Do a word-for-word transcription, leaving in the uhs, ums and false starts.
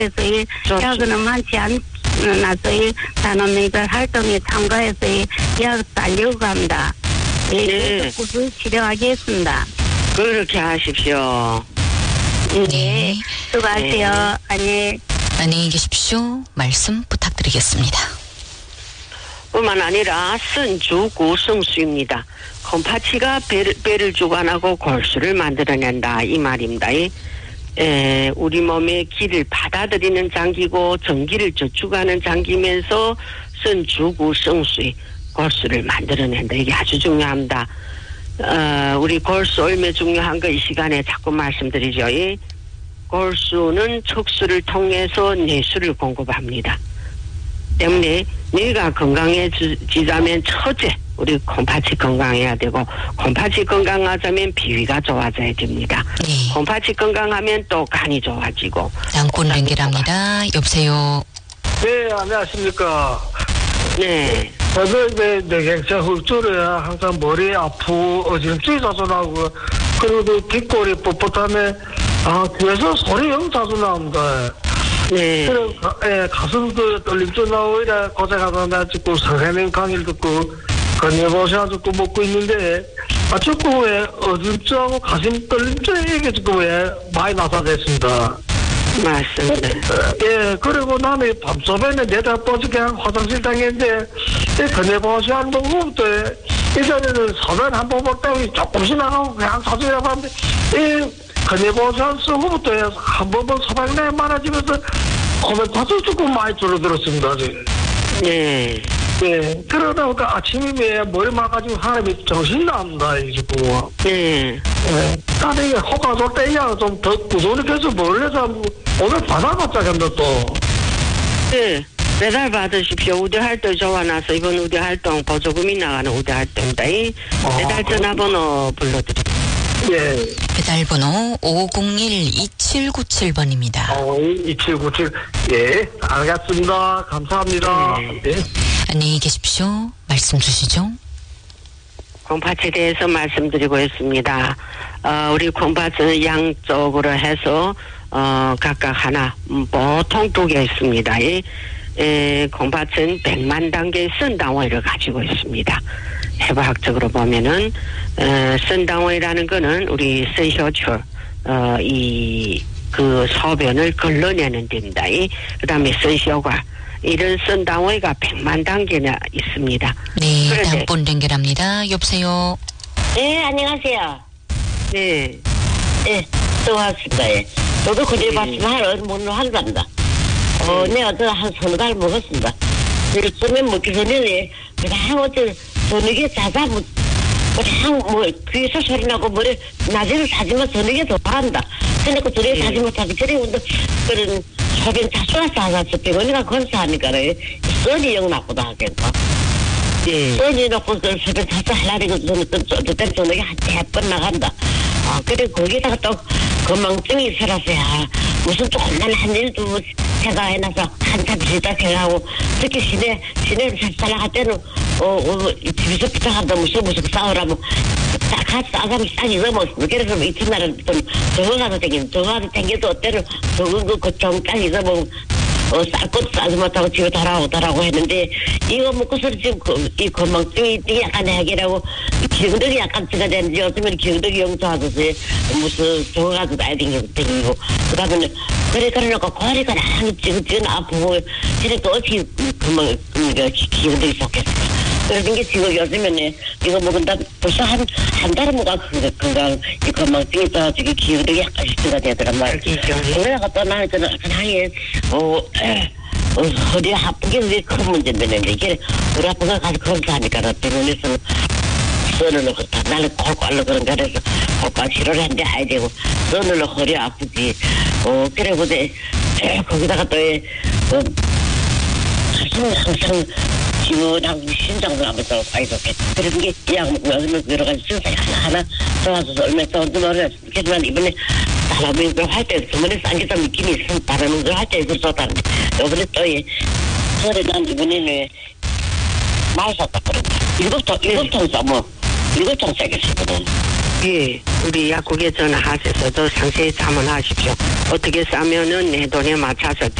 그래서 이 약은 많지 않아서 이 단원님들 활동에 참가해서 이 약 달려고 합니다. 예, 네. 꾸준히 치료하겠습니다. 그렇게 하십시오. 네. 수고하세요. 네. 아니. 안녕히 계십시오. 말씀 부탁드리겠습니다. 뿐만 아니라 선주구 성수입니다. 콩팥이가 배를, 배를 주관하고 골수를 만들어낸다 이 말입니다. 이, 에, 우리 몸의 기를 받아들이는 장기고 전기를 저축하는 장기면서 선주구 성수의 골수를 만들어낸다. 이게 아주 중요합니다. 어, 우리 골수 얼마나 중요한 거 이 시간에 자꾸 말씀드리죠. 이 골수는 척수를 통해서 내수를 공급합니다. 때문에 뇌가 건강해지자면 첫째 우리 콩팥이 건강해야 되고 콩팥이 건강하자면 비위가 좋아져야 됩니다. 네. 콩팥이 건강하면 또 간이 좋아지고. 양권 연결합니다. 여보세요. 네, 안녕하십니까. 네. 저도 이제 뇌경색 흡수를 항상 머리 아프고 어지럼증이 자주 나고 그리고 뒷골이 뻣뻣하면 아 귀에서 소리 영 자주 나옵니다. 네. 그리고 예, 가슴도 떨림도 나오고 이래 고생하다 나 지금 선생님 강의를 듣고 건네보셔 듣고 먹고 있는데 아 자꾸 왜 어지럼증하고 가슴 떨림증 이게 지금 왜 많이 나타났습니다. 맞습니다. 예, 그리고 나는 밤소변에 내다 뻗지 그냥 화장실 당했는데, 이 건네보시 한 번부터, 이전에는 소변 한 번 먹다가 조금씩 나가고 그냥 사주려고 하는데, 이 건네보시 한 쓰고부터 한 번번 소변량이 많아지면서, 코멘트도 조금 많이 줄어들었습니다, 지금. 네. 예, 그러다 보니까 아침에 머리 막아가지고 사람이 정신이 납니다, 이 지금. 네. 예, 나는 이게 호가 좋을 때야 좀 더 구조를 계서 몰래서 오늘 받아봤자겠네 또. 네. 배달 받으십시오. 우대 활동 좋아나서 이번 우대 활동 보조금이 나가는 우대 활동입니다. 이 배달 전화번호 불러드립니다. 예. 배달번호 오공일 이칠구칠 번입니다. 어, 이칠구칠. 예, 알겠습니다. 감사합니다. 네. 예. 안녕히 계십시오. 말씀 주시죠. 콩팥에 대해서 말씀드리고 있습니다. 어, 우리 콩팥은 양쪽으로 해서 어, 각각 하나 음, 보통 두 개 있습니다. 이 에, 콩팥은 백만 단계의 선당오이를 가지고 있습니다. 해부학적으로 보면은 어, 선당오이라는 거는 우리 쇠효출 어, 이 그 소변을 걸러내는 데입니다. 이 그다음에 선효과 이런 선당오이가 백만 단계나 있습니다. 네, 그런데- 양권 연결합니다. 여보세요. 네, 안녕하세요. 네. 예, 수고하셨습니다. 예. 저도 그래 봤지만, 어디 먹는 하도 합니다. 어, 내가 저한 서너 달 먹었습니다. 요즘에 먹기 전에, 그냥 어째, 저녁에 자자, 뭐, 그냥 뭐, 귀에서 소리 나고, 머리, 낮에는 자지만 저녁에 더 바란다. 근데 그 저녁에 자지 못하기 전에, 근데, 그런, 소변 자수가 자자서 병원이가 건사하니까, 썰이 영 나쁘다 하겠다. 네. 썰이 놓고, 그 소변 자수 하려고, 저는 또, 그때 저녁에 한 세 번 나간다. 아, 그래, 거기다가 또, 건망증이 있어라서, 야, 무슨 조금만 한 일도 생각해놔서 한참 지다해가고, 특히 시내, 시내 살아갈 때는, 어, 어, 집에서 부탁한다, 무슨, 무슨 싸우라면, 딱 같이 싸가면 딱 잊어먹었습니다. 그래서 이튿날은 좀 적어가서 댕기면, 적어가서 댕겨도 어때는 적은 거, 그, 좀 딱 잊어먹으면, 어, 쌀 것도 싸지 못하고 집에 달아오더라고 했는데, 이거 먹고서 지금 그, 이 건망증이 약간 해결하고, 기억력이 약간 제가 되는지, 요즘에는 기억력이 영도하듯이, 무슨, 적어가지고 나야 댕기고, 그 다음에, 그래, 그러니까, 고리가 나는 지금 아프고, 그러니까 어떻게, 건망, 기억력이 좋겠어. 그런 게 지금 요즘에는, 이거 먹은다, 벌써 한, 한 달에 뭐가 건강, 이 건망증이 또 지금 기억력이 약간 실수가 되더란 말이지. 그래가 또 나는 저는 그냥, 어, 어, 허리 아프게 그게 큰 문제인데, 이게, 허리 아픈 거 가서 검사하니까, 병원에서는, 선을 다 나는 콜콜로 그런 거 그래서, 콜콜 치료를 했는데, 아야 되고, 선을 허리 아프지. 어, 그래, 근데, 거기다가 또, 어, 가슴이 항상, 지원하고 심장도 하면서 많이 좋겠다. 그래서 이게, 약, 요즘에 여러 가지 증상이 하나하나 좋아져서 얼마나 좋은지 모르겠지만, 이번에, 사람이 그 할 때, 주머니에 싼게도 느낌이 있으면, 다른 걸 할 때 그걸 좋다는데, 요번에 또, 예, 그래, 난 이번에는, 많이 샀다, 그런다. 일곱 통, 일곱 통 싸, 뭐, 일곱 통 싸겠거든. 예, 우리 약국에 전화하셔서 더 상세히 자문하십시오. 어떻게 싸면은 내 돈에 맞춰서